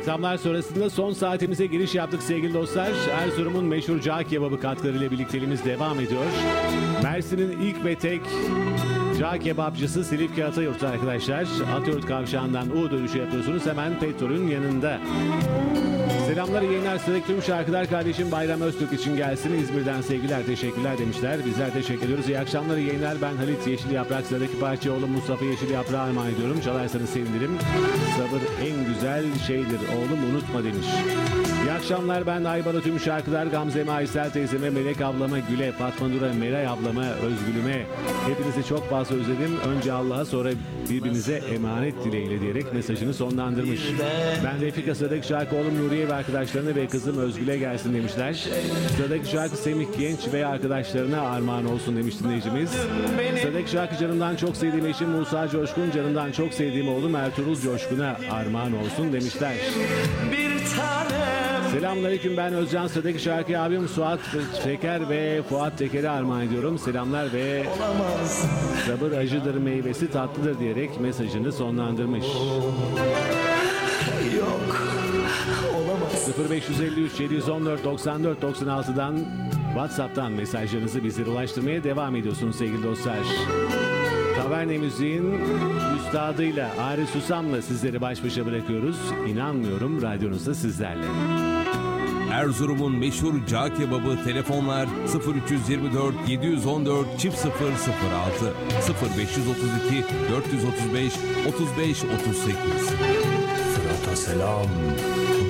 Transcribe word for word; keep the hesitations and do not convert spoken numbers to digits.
Reklamlar sonrasında son saatimize giriş yaptık sevgili dostlar. Erzurum'un meşhur cağ kebabı katkılarıyla birlikteliğimiz devam ediyor. Mersin'in ilk ve tek cağ kebapçısı Silifke Atayurt arkadaşlar. Atayurt kavşağından U dönüşü yapıyorsunuz. Hemen petrolün yanında. Selamlar, iyi yayınlar. Sıradaki tüm şarkılar kardeşim Bayram Öztürk için gelsin. İzmir'den sevgiler, teşekkürler demişler. Bizler teşekkür ediyoruz. İyi akşamlar, iyi yayınlar. Ben Halit Yeşil Yaprak. Sıradaki parça oğlum Mustafa Yeşil Yaprak'a armağan ediyorum. Çalarsanız sevinirim. Sabır en güzel şeydir oğlum, unutma demiş. İyi akşamlar, ben Aybal'a tüm şarkılar Gamze'me, Aysel teyzeme, Melek ablama, Güle, Fatma Nur'a, Meray ablama, Özgül'üme. Hepinizi çok fazla özledim. Önce Allah'a, sonra birbirinize emanet dileğiyle diyerek mesajını sonlandırmış. Ben Refika, sıradaki şarkı oğlum Nuriye ve arkadaşlarına ve kızım Özgül'e gelsin demişler. Sıradaki şarkı Semih Genç ve arkadaşlarına armağan olsun demiş dinleyicimiz. Sıradaki şarkı canımdan çok sevdiğim eşim Musa Coşkun, canımdan çok sevdiğim oğlum Ertuğrul Coşkun'a armağan olsun demişler. Selamünaleyküm, ben Özcan. Sıradaki şarkıyı abim Suat Teker ve Fuat Teker'e armağan ediyorum. Selamlar ve sabır acıdır, meyvesi tatlıdır diyerek mesajını sonlandırmış. Yok, olamaz. sıfır beş elli üç yedi yüz on dört doksan dört doksan altı'dan WhatsApp'tan mesajlarınızı bizlere ulaştırmaya devam ediyorsunuz sevgili dostlar. Taverne Müziğin üstadıyla Ari Susam'la sizleri baş başa bırakıyoruz. İnanmıyorum radyonuzda sizlerle. Erzurum'un meşhur cağ kebabı, telefonlar sıfır üç yirmi dört yedi yüz on dört çift sıfır sıfır altı sıfır beş otuz iki dört yüz otuz beş otuz beş otuz sekiz. Fırat'a selam,